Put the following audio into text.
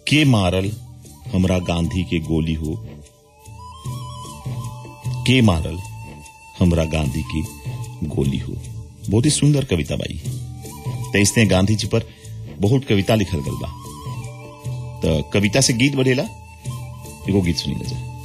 के मारल हमरा गांधी के गोली हो, के मारल हमरा गांधी की गोली हो। बहुत ही सुंदर कविता बाई। तेईसने गांधी जी पर बहुत कविता लिखल गल बा। तो कविता से गीत बढ़ेला, एगो गीत सुनी जा।